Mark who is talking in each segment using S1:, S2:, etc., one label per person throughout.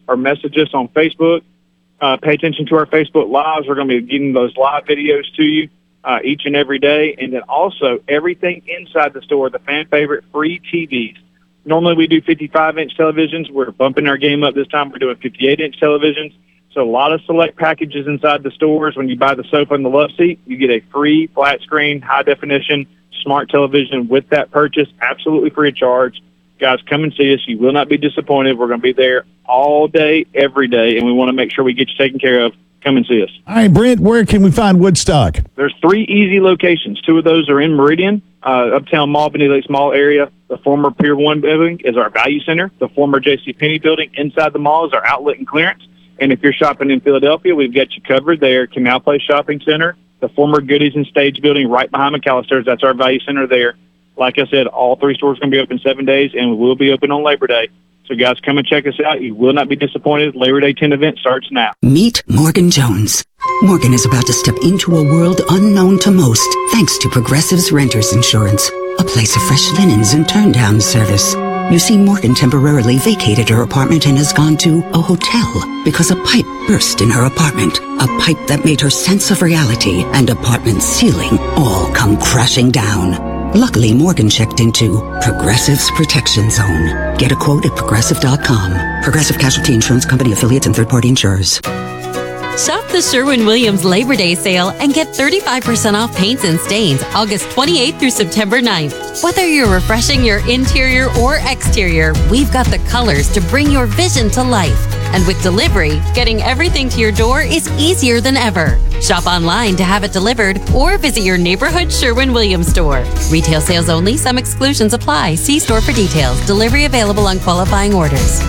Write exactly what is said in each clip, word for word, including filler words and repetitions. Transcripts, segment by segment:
S1: or message us on Facebook. Uh, pay attention to our Facebook Lives. We're going to be getting those live videos to you uh, each and every day. And then also everything inside the store, the fan favorite free T Vs. Normally we do fifty-five inch televisions. We're bumping our game up this time. We're doing fifty-eight inch televisions. So a lot of select packages inside the stores. When you buy the sofa and the love seat, you get a free flat screen, high definition, smart television with that purchase, absolutely free of charge. Guys, come and see us. You will not be disappointed. We're going to be there all day, every day, and we want to make sure we get you taken care of. Come and see us.
S2: All right, Brent, where can we find Woodstock?
S1: There's three easy locations. Two of those are in Meridian, uh, Uptown Mall, Benny Lakes Mall area. The former Pier one building is our value center. The former JCPenney building inside the mall is our outlet and clearance. And if you're shopping in Philadelphia, we've got you covered there. Canal Place Shopping Center, the former Goodies and Stage building right behind McAllister's. That's our value center there. Like I said, all three stores are going to be open seven days, and we will be open on Labor Day. So, guys, come and check us out. You will not be disappointed. Labor Day ten event starts now.
S3: Meet Morgan Jones. Morgan is about to step into a world unknown to most, thanks to Progressive's Renters Insurance, a place of fresh linens and turn-down service. You see, Morgan temporarily vacated her apartment and has gone to a hotel because a pipe burst in her apartment. A pipe that made her sense of reality and apartment ceiling all come crashing down. Luckily, Morgan checked into Progressive's Protection Zone. Get a quote at progressive dot com. Progressive Casualty Insurance Company affiliates and third-party insurers.
S4: Shop the Sherwin-Williams Labor Day sale and get thirty-five percent off paints and stains August twenty-eighth through September ninth. Whether you're refreshing your interior or exterior, we've got the colors to bring your vision to life. And with delivery, getting everything to your door is easier than ever. Shop online to have it delivered or visit your neighborhood Sherwin-Williams store. Retail sales only. Some exclusions apply. See store for details. Delivery available on qualifying orders.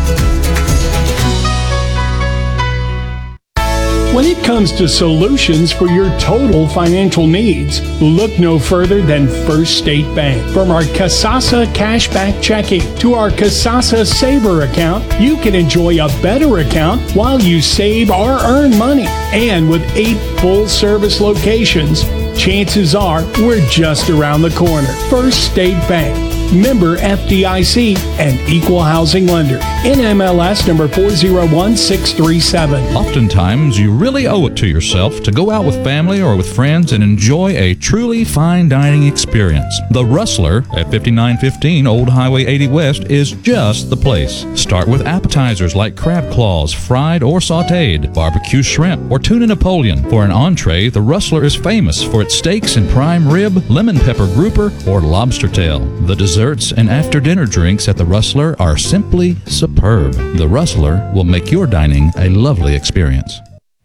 S5: When it comes to solutions for your total financial needs, look no further than First State Bank. From our Kasasa Cashback Checking to our Kasasa Saver account, you can enjoy a better account while you save or earn money. And with eight full-service locations, chances are we're just around the corner. First State Bank. Member F D I C and equal housing lender. N M L S number four zero one six three seven.
S6: Oftentimes, you really owe it to yourself to go out with family or with friends and enjoy a truly fine dining experience. The Rustler at fifty-nine fifteen Old Highway eighty West is just the place. Start with appetizers like crab claws, fried or sautéed, barbecue shrimp, or tuna Napoleon. For an entree, the Rustler is famous for its steaks and prime rib, lemon pepper grouper, or lobster tail. The dessert Desserts and after-dinner drinks at the Rustler are simply superb. The Rustler will make your dining a lovely experience.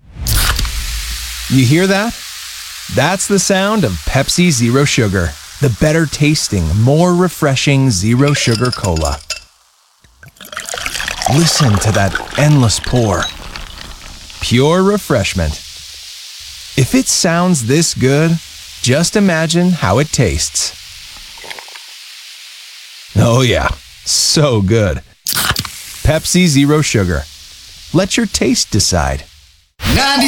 S7: You hear that? That's the sound of Pepsi Zero Sugar, the better tasting, more refreshing Zero Sugar Cola. Listen to that endless pour. Pure refreshment. If it sounds this good, just imagine how it tastes. Oh yeah, so good. Pepsi Zero Sugar. Let your taste decide.